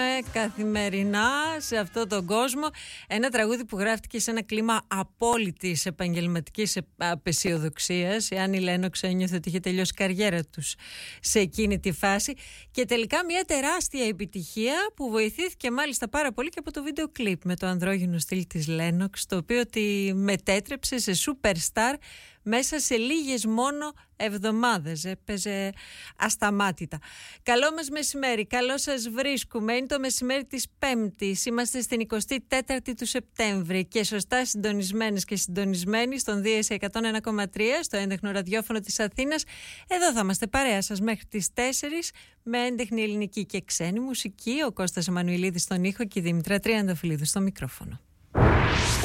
καθημερινά σε αυτόν τον κόσμο. Ένα τραγούδι που γράφτηκε σε ένα κλίμα απόλυτης επαγγελματικής απεσιοδοξίας. Η Άννη Λένοξ ένιωθε ότι είχε τελειώσει η καριέρα τους σε εκείνη τη φάση. Και τελικά μια τεράστια επιτυχία που βοηθήθηκε μάλιστα πάρα πολύ και από το βίντεο κλιπ με το ανδρόγυνο στυλ της Λένοξ, το οποίο τη μετέτρεψε σε superstar μέσα σε λίγες μόνο εβδομάδες. Έπαιζε ασταμάτητα. Καλό μας μεσημέρι, καλό σας βρίσκουμε. Είναι το μεσημέρι της Πέμπτης. Είμαστε στην 24η του Σεπτέμβρη και σωστά συντονισμένες και συντονισμένοι στον Δίαιση 101,3 στο έντεχνο ραδιόφωνο της Αθήνας. Εδώ θα είμαστε παρέα σας μέχρι τις 4 με έντεχνη ελληνική και ξένη μουσική. Ο Κώστας Εμμανουηλίδης στον ήχο και η Δήμητρα Τριανταφυλλίδου στο μικρόφωνο.